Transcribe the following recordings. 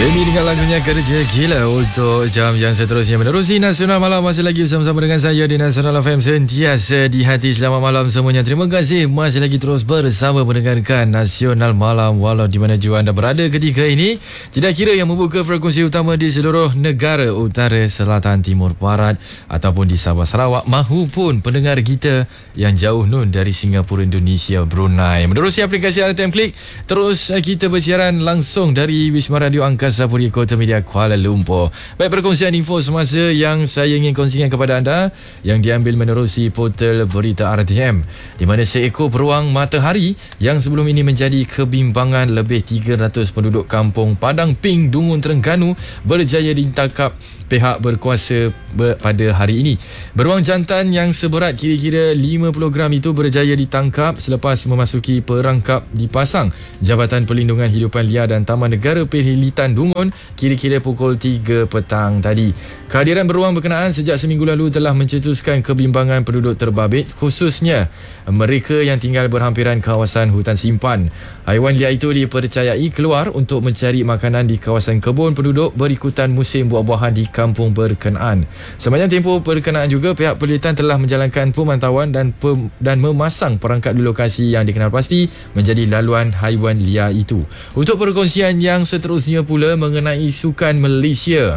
Demi dengan lagunya Kerja Gila untuk jam yang seterusnya menerusi Nasional Malam. Masih lagi bersama-sama dengan saya di Nasional FM, sentiasa di hati. Selamat malam semuanya. Terima kasih masih lagi terus bersama mendengarkan Nasional Malam walau di mana jua anda berada ketika ini. Tidak kira yang membuka frekuensi utama di seluruh negara utara, selatan, timur, barat ataupun di Sabah, Sarawak, mahupun pendengar kita yang jauh nun dari Singapura, Indonesia, Brunei. Menerusi aplikasi RTM Klik, terus kita bersiaran langsung dari Wisma Radio Angkasa Puri, Kota Media, Kuala Lumpur. Baik, perkongsian info semasa yang saya ingin kongsikan kepada anda yang diambil menerusi portal berita RTM, di mana seekor beruang matahari yang sebelum ini menjadi kebimbangan lebih 300 penduduk kampung Padang Ping, Dungun, Terengganu berjaya ditangkap pihak berkuasa pada hari ini. Beruang jantan yang seberat kira-kira 50 gram itu berjaya ditangkap selepas memasuki perangkap dipasang Jabatan Perlindungan Hidupan Liar dan Taman Negara Perhilitan Dungun kira-kira pukul 3 petang tadi. Kehadiran beruang berkenaan sejak seminggu lalu telah mencetuskan kebimbangan penduduk terbabit, khususnya mereka yang tinggal berhampiran kawasan hutan simpan. Haiwan liar itu dipercayai keluar untuk mencari makanan di kawasan kebun penduduk berikutan musim buah-buahan di kampung berkenaan. Sepanjang tempoh berkenaan juga, pihak penelitian telah menjalankan pemantauan dan memasang perangkap di lokasi yang dikenal pasti menjadi laluan haiwan liar itu. Untuk perkongsian yang seterusnya pula mengenai sukan Malaysia.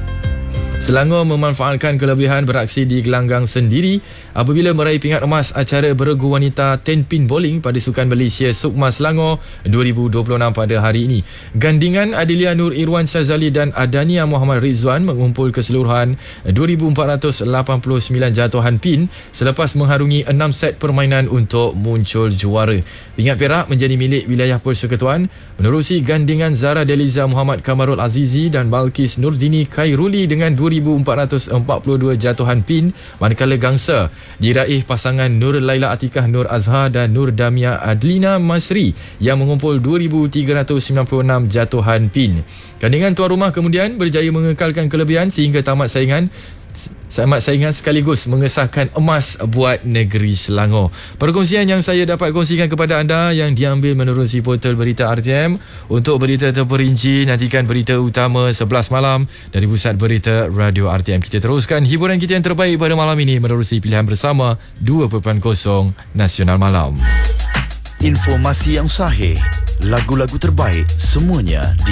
Selangor memanfaatkan kelebihan beraksi di gelanggang sendiri apabila meraih pingat emas acara beregu wanita 10 pin bowling pada Sukan Malaysia Sukma Selangor 2026 pada hari ini. Gandingan Adilia Nur Irwan Syazali dan Adania Muhammad Rizwan mengumpul keseluruhan 2,489 jatuhan pin selepas mengharungi 6 set permainan untuk muncul juara. Pingat perak menjadi milik wilayah Persekutuan menerusi gandingan Zara Deliza Muhammad Kamarul Azizi dan Balkis Nurdini Khairuli dengan 2,442 jatuhan pin, manakala gangsa diraih pasangan Nur Laila Atikah Nur Azhar dan Nur Damia Adlina Masri yang mengumpul 2,396 jatuhan pin. Gandingan tuan rumah kemudian berjaya mengekalkan kelebihan sehingga tamat saingan sekaligus mengesahkan emas buat negeri Selangor. Perkongsian yang saya dapat kongsikan kepada anda yang diambil menerusi portal berita RTM. Untuk berita terperinci, nantikan berita utama 11 malam dari Pusat Berita Radio RTM. Kita teruskan hiburan kita yang terbaik pada malam ini menerusi pilihan bersama 2.0 Nasional Malam. Informasi yang sahih, lagu-lagu terbaik, semuanya di